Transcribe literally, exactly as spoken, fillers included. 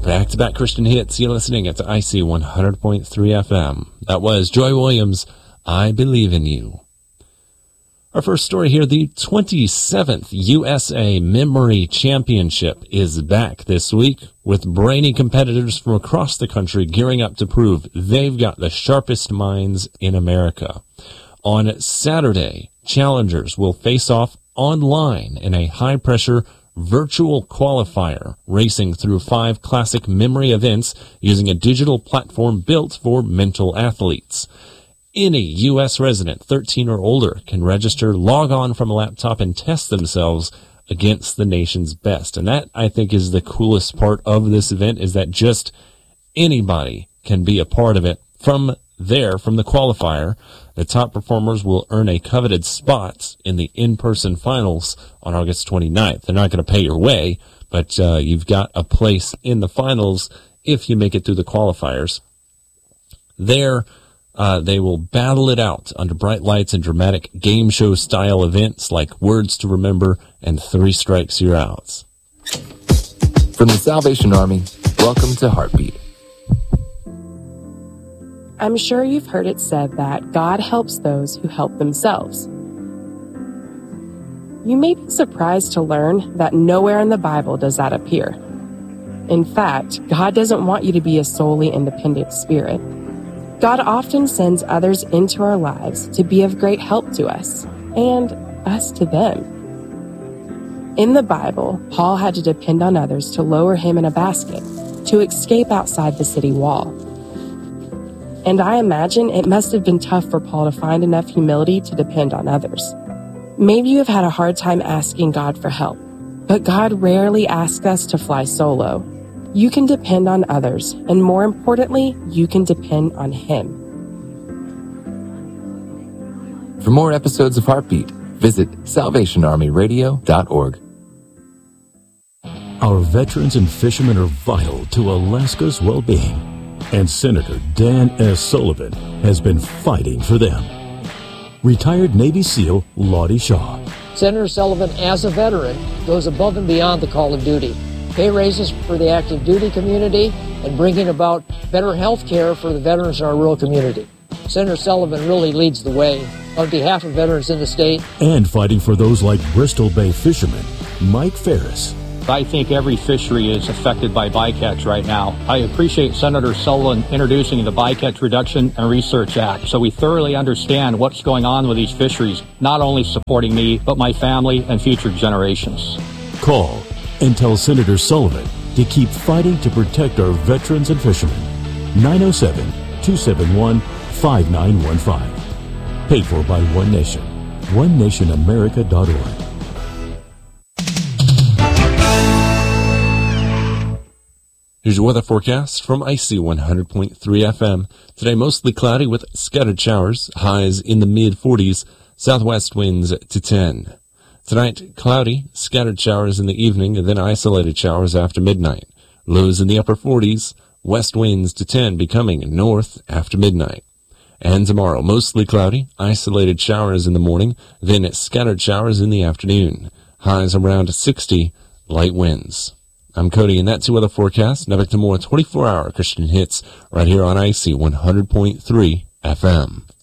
Back-to-back Christian hits. You're listening at I C one hundred point three F M. That was Joy Williams, I Believe in You. Our first story here, the twenty-seventh U S A Memory Championship is back this week, with brainy competitors from across the country gearing up to prove they've got the sharpest minds in America. On Saturday, challengers will face off online in a high-pressure virtual qualifier, racing through five classic memory events using a digital platform built for mental athletes. Any U S resident thirteen or older can register, log on from a laptop, and test themselves against the nation's best. And that, I think, is the coolest part of this event, is that just anybody can be a part of it. From there, from the qualifier, the top performers will earn a coveted spot in the in-person finals on August twenty-ninth. They're not going to pay your way, but uh, you've got a place in the finals if you make it through the qualifiers. There, Uh, they will battle it out under bright lights and dramatic game show style events like Words to Remember and Three Strikes You're Out. From the Salvation Army, welcome to Heartbeat. I'm sure you've heard it said that God helps those who help themselves. You may be surprised to learn that nowhere in the Bible does that appear. In fact, God doesn't want you to be a solely independent spirit. God often sends others into our lives to be of great help to us, and us to them. In the Bible, Paul had to depend on others to lower him in a basket to escape outside the city wall. And I imagine it must have been tough for Paul to find enough humility to depend on others. Maybe you have had a hard time asking God for help, but God rarely asks us to fly solo. You can depend on others, and more importantly, you can depend on Him. For more episodes of Heartbeat, visit salvation army radio dot org. Our veterans and fishermen are vital to Alaska's well-being, and Senator Dan S. Sullivan has been fighting for them. Retired Navy SEAL Lottie Shaw. Senator Sullivan, as a veteran, goes above and beyond the call of duty. Pay raises for the active duty community and bringing about better health care for the veterans in our rural community. Senator Sullivan really leads the way on behalf of veterans in the state. And fighting for those like Bristol Bay fisherman Mike Ferris. I think every fishery is affected by bycatch right now. I appreciate Senator Sullivan introducing the Bycatch Reduction and Research Act so we thoroughly understand what's going on with these fisheries, not only supporting me, but my family and future generations. Call and tell Senator Sullivan to keep fighting to protect our veterans and fishermen. nine oh seven, two seven one, five nine one five. Paid for by One Nation. one nation america dot org. Here's your weather forecast from I C one hundred point three F M. Today, mostly cloudy with scattered showers, highs in the mid forties, southwest winds to ten. Tonight, cloudy, scattered showers in the evening, and then isolated showers after midnight. Lows in the upper forties, west winds to ten, becoming north after midnight. And tomorrow, mostly cloudy, isolated showers in the morning, then scattered showers in the afternoon. Highs around sixty, light winds. I'm Cody, and that's your weather forecast. Now back to more twenty-four hour Christian hits right here on I C one hundred point three F M.